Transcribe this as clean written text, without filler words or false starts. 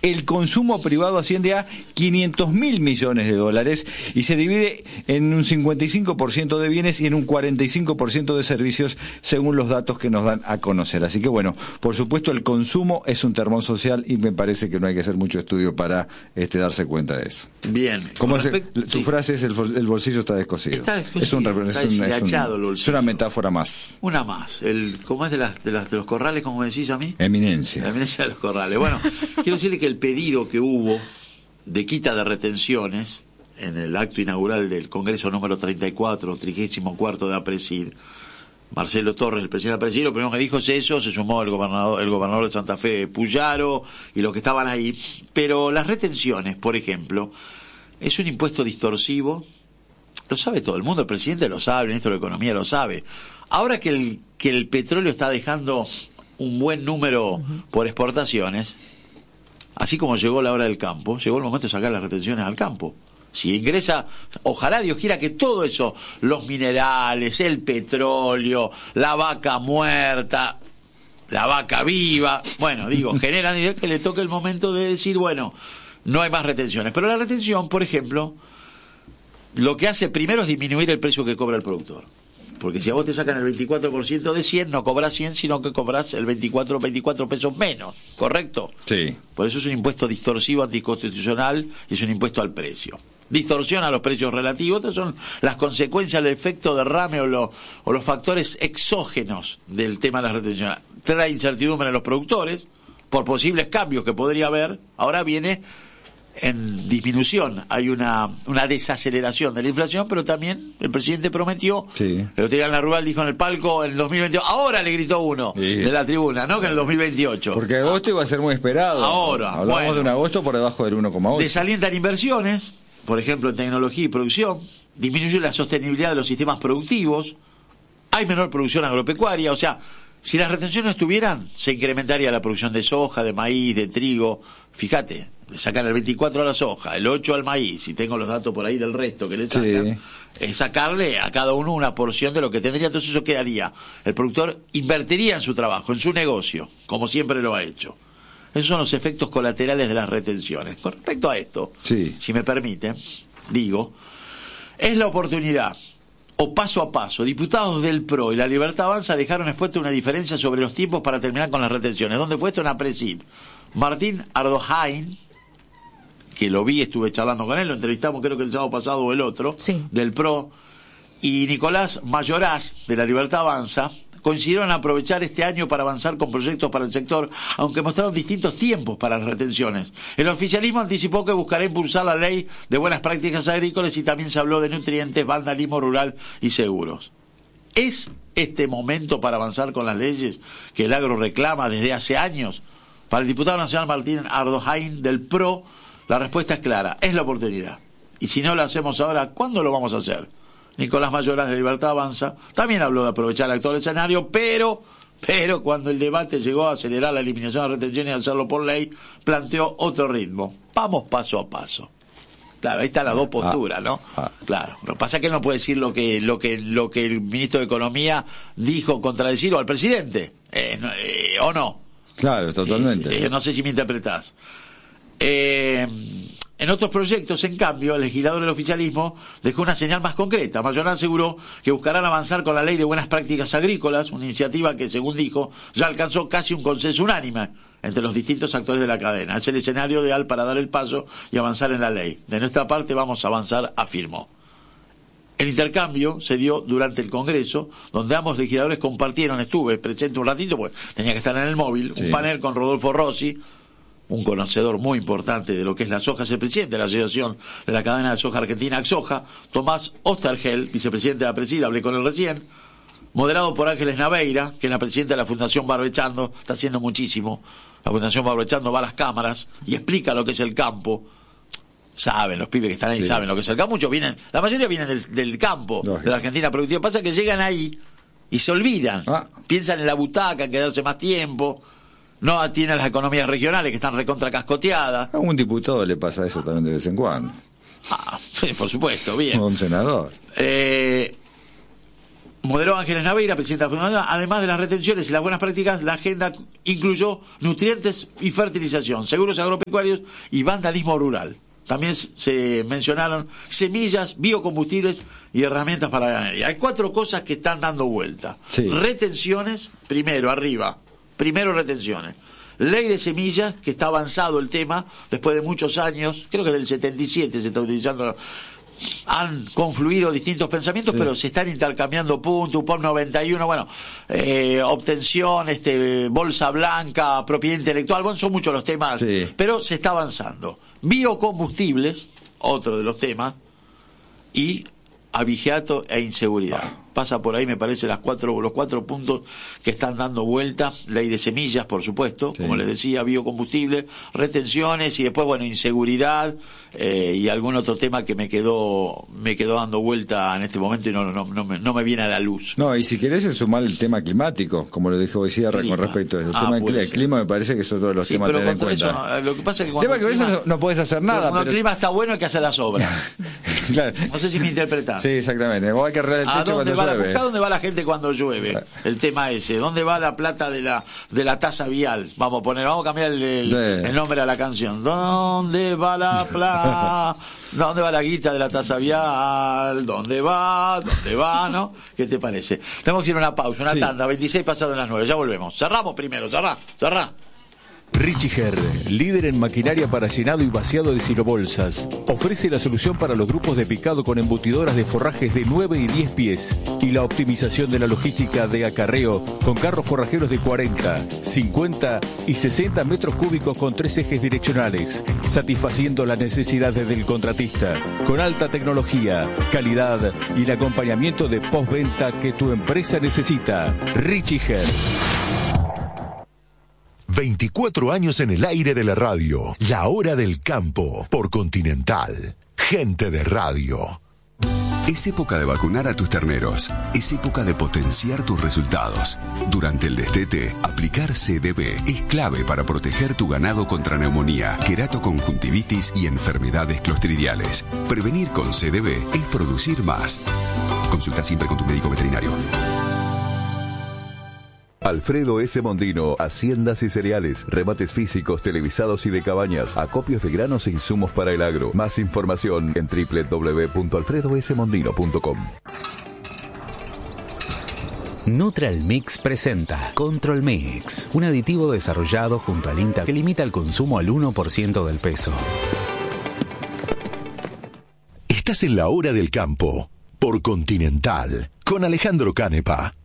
el consumo privado asciende a 500.000 millones de dólares y se divide en un 55% de bienes y en un 45% de servicios, según los datos que nos dan a conocer. Así que bueno, por supuesto el consumo es un termón social y me parece que no hay que hacer mucho estudio para darse cuenta de eso. Bien. Como tu frase es el bolsillo está descosido. Está descosido, es una metáfora más. Una más. ¿Cómo es de los corrales, como me decís a mí? Eminencia. La eminencia de los corrales. Bueno, quiero decirle que el pedido que hubo de quita de retenciones en el acto inaugural del Congreso número 34, 34 de APRESID, Marcelo Torres, el presidente de APRESID, lo primero que dijo es eso, se sumó el gobernador de Santa Fe, Puyaro, y los que estaban ahí. Pero las retenciones, por ejemplo, es un impuesto distorsivo, lo sabe todo el mundo, el presidente lo sabe, el ministro de Economía lo sabe. Ahora que el petróleo está dejando un buen número por exportaciones, así como llegó la hora del campo, llegó el momento de sacar las retenciones al campo. Si ingresa, ojalá Dios quiera que todo eso, los minerales, el petróleo, la vaca muerta, la vaca viva, bueno, generan que le toque el momento de decir, bueno, no hay más retenciones. Pero la retención, por ejemplo, lo que hace primero es disminuir el precio que cobra el productor. Porque si a vos te sacan el 24% de 100, no cobras 100, sino que cobras el 24 pesos menos, ¿correcto? Sí. Por eso es un impuesto distorsivo, anticonstitucional, y es un impuesto al precio. Distorsiona los precios relativos, estas son las consecuencias del efecto derrame o los factores exógenos del tema de las retenciones. Trae incertidumbre en los productores, por posibles cambios que podría haber, ahora viene en disminución, hay una desaceleración de la inflación, pero también el presidente prometió, pero en la rural dijo en el palco en el 2022, ahora le gritó uno de la tribuna, no que en el 2028. Porque agosto iba a ser muy esperado. Ahora, hablamos de un agosto por debajo del 1,8. Desalientan inversiones, por ejemplo en tecnología y producción, disminuye la sostenibilidad de los sistemas productivos, hay menor producción agropecuaria, o sea, si las retenciones no estuvieran, se incrementaría la producción de soja, de maíz, de trigo. Fíjate, le sacan el 24 a la soja, el 8 al maíz, si tengo los datos por ahí del resto que le sacan, es sacarle a cada uno una porción de lo que tendría, entonces eso quedaría. El productor invertiría en su trabajo, en su negocio, como siempre lo ha hecho. Esos son los efectos colaterales de las retenciones. Con respecto a esto, si me permite, es la oportunidad, o paso a paso, diputados del PRO y la Libertad Avanza dejaron expuesta una diferencia sobre los tiempos para terminar con las retenciones. ¿Dónde fue esto? En APRESID. Martín Ardojain, que lo vi, estuve charlando con él, lo entrevistamos creo que el sábado pasado o el otro, del PRO, y Nicolás Mayoraz, de la Libertad Avanza, coincidieron en aprovechar este año para avanzar con proyectos para el sector, aunque mostraron distintos tiempos para las retenciones. El oficialismo anticipó que buscará impulsar la ley de buenas prácticas agrícolas y también se habló de nutrientes, vandalismo rural y seguros. ¿Es este momento para avanzar con las leyes que el agro reclama desde hace años? Para el diputado nacional Martín Ardojain del PRO, la respuesta es clara, es la oportunidad. Y si no lo hacemos ahora, ¿cuándo lo vamos a hacer? Nicolás Mayoraz de Libertad Avanza también habló de aprovechar el actual escenario, pero cuando el debate llegó a acelerar la eliminación de retenciones y hacerlo por ley, planteó otro ritmo. Vamos paso a paso. Claro, ahí están las dos posturas, ¿no? Claro. Lo que pasa es que él no puede decir lo que el ministro de Economía dijo, contradecirlo al presidente, ¿o no? Claro, totalmente. No sé si me interpretás. En otros proyectos, en cambio, el legislador del oficialismo dejó una señal más concreta. Mayoraz aseguró que buscarán avanzar con la ley de buenas prácticas agrícolas, una iniciativa que, según dijo, ya alcanzó casi un consenso unánime entre los distintos actores de la cadena. Es el escenario ideal para dar el paso y avanzar en la ley. De nuestra parte vamos a avanzar, afirmó. El intercambio se dio durante el Congreso, donde ambos legisladores compartieron, estuve presente un ratito, pues tenía que estar en el móvil, un panel con Rodolfo Rossi, un conocedor muy importante de lo que es la soja, es el presidente de la Asociación de la Cadena de Soja Argentina, AXOJA, Tomás Ostergel, vicepresidente de la APRESID, hablé con él recién, moderado por Ángeles Naveira, que es la presidenta de la Fundación Barbechando, está haciendo muchísimo. La Fundación Barbechando va a las cámaras y explica lo que es el campo. Saben, los pibes que están ahí saben lo que es el campo. Muchos vienen, la mayoría vienen del campo, de la Argentina productiva. Pasa que llegan ahí y se olvidan. Piensan en la butaca, en quedarse más tiempo. No atienden las economías regionales que están recontra cascoteadas. A un diputado le pasa eso también de vez en cuando. Sí, por supuesto, bien. A un senador. Moderó Ángeles Naveira, presidenta fundadora. Además de las retenciones y las buenas prácticas, la agenda incluyó nutrientes y fertilización, seguros agropecuarios y vandalismo rural. También se mencionaron semillas, biocombustibles y herramientas para la ganadería. Hay 4 cosas que están dando vuelta. Sí. Retenciones, primero retenciones. Ley de semillas, que está avanzado el tema, después de muchos años, creo que del 77 se está utilizando. Han confluido distintos pensamientos, sí, pero se están intercambiando puntos, UPOM 91, bueno, obtención, bolsa blanca, propiedad intelectual, bueno, son muchos los temas, sí, pero se está avanzando. Biocombustibles, otro de los temas, y abigeato e inseguridad. Pasa por ahí, me parece, los 4 puntos que están dando vuelta. Ley de semillas, por supuesto, sí, como les decía, biocombustible, retenciones y después, bueno, inseguridad y algún otro tema que me quedó dando vuelta en este momento y no me viene a la luz. No, y si querés sumar el tema climático, como lo dijo hoy Sierra con respecto al tema del clima, me parece que son todos los temas a tener en cuenta. Eso, lo que pasa es que cuando el clima, no podés hacer nada. Cuando el clima está bueno hay que hacer las obras. Claro. No sé si me interpretás. Sí, exactamente. Vos hay que arreglar el techo cuando llueve. Buscá dónde va la gente cuando llueve. El tema ese. ¿Dónde va la plata de la tasa vial? Vamos a cambiar el nombre a la canción. ¿Dónde va la plata? ¿Dónde va la guita de la tasa vial? ¿Dónde va? ¿No? ¿Qué te parece? Tenemos que ir a una pausa, una tanda. 26 pasadas las 9. Ya volvemos. Cerramos primero. Cerrá. Richiger, líder en maquinaria para llenado y vaciado de silobolsas, ofrece la solución para los grupos de picado con embutidoras de forrajes de 9 y 10 pies y la optimización de la logística de acarreo con carros forrajeros de 40, 50 y 60 metros cúbicos con 3 ejes direccionales, satisfaciendo las necesidades del contratista, con alta tecnología, calidad y el acompañamiento de postventa que tu empresa necesita. Richiger. 24 años en el aire de la radio. La hora del campo. Por Continental. Gente de radio. Es época de vacunar a tus terneros. Es época de potenciar tus resultados. Durante el destete, aplicar CDB es clave para proteger tu ganado contra neumonía, queratoconjuntivitis y enfermedades clostridiales. Prevenir con CDB es producir más. Consulta siempre con tu médico veterinario. Alfredo S. Mondino, haciendas y cereales, remates físicos, televisados y de cabañas, acopios de granos e insumos para el agro. Más información en www.alfredosmondino.com. Nutralmix presenta Control Mix, un aditivo desarrollado junto al INTA que limita el consumo al 1% del peso. Estás en la hora del campo, por Continental, con Alejandro Canepa.